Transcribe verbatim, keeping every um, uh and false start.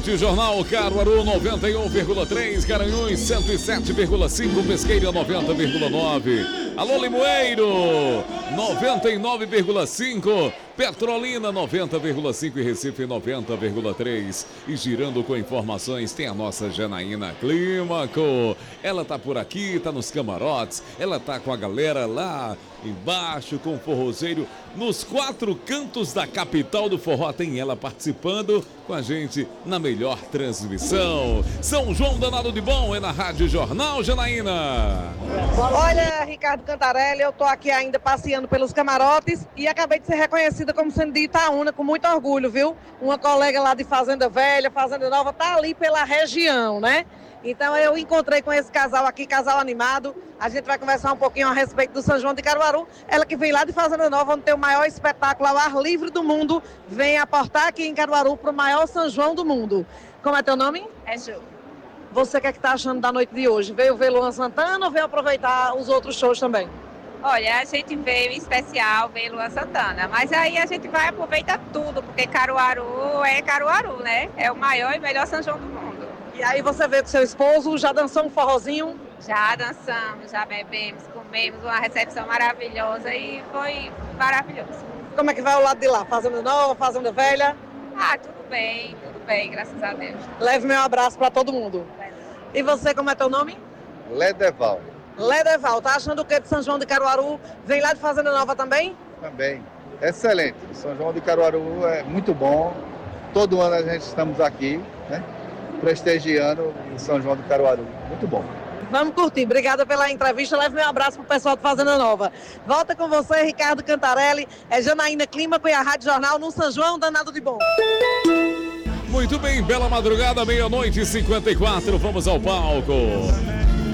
Rádio Jornal Caruaru noventa e um vírgula três, Garanhuns cento e sete vírgula cinco, Pesqueira noventa vírgula nove. Alô Limoeiro noventa e nove vírgula cinco, Petrolina noventa vírgula cinco e Recife noventa vírgula três. E girando com informações tem a nossa Janaína Clímaco. Ela tá por aqui, tá nos camarotes, ela tá com a galera lá embaixo com o forrozeiro nos quatro cantos da capital do forró. Tem ela participando com a gente na melhor transmissão. São João Danado de Bom é na Rádio Jornal, Janaína. Olha, Ricardo Cantarelli, eu tô aqui ainda passeando pelos camarotes e acabei de ser reconhecida como sendo de Itaúna, com muito orgulho, viu? Uma colega lá de Fazenda Velha, Fazenda Nova, tá ali pela região, né? Então eu encontrei com esse casal aqui, casal animado. A gente vai conversar um pouquinho a respeito do São João de Caruaru. Ela que vem lá de Fazenda Nova, onde tem o maior espetáculo ao ar livre do mundo, vem aportar aqui em Caruaru para o maior São João do mundo. Como é teu nome? É Ju. Você o que é que tá achando da noite de hoje? Veio ver Luan Santana ou veio aproveitar os outros shows também? Olha, a gente veio em especial ver Luan Santana, mas aí a gente vai aproveitar tudo, porque Caruaru é Caruaru, né? É o maior e melhor São João do mundo. E aí você veio com seu esposo, já dançou um forrozinho? Já dançamos, já bebemos, comemos uma recepção maravilhosa e foi maravilhoso. Como é que vai o lado de lá? Fazenda Nova, Fazenda Velha? Ah, tudo bem, tudo bem, graças a Deus. Leve meu abraço para todo mundo. E você, como é teu nome? Ledeval. Ledeval, tá achando o que de São João de Caruaru? Vem lá de Fazenda Nova também? Também. Excelente. São João de Caruaru é muito bom. Todo ano a gente estamos aqui, né? Prestigiando o São João de Caruaru. Muito bom. Vamos curtir. Obrigada pela entrevista. Leve meu abraço pro pessoal de Fazenda Nova. Volta com você, Ricardo Cantarelli. É Janaína Clímaco e a Rádio Jornal no São João Danado de Bom. Muito bem, bela madrugada, meia-noite e cinquenta e quatro. Vamos ao palco.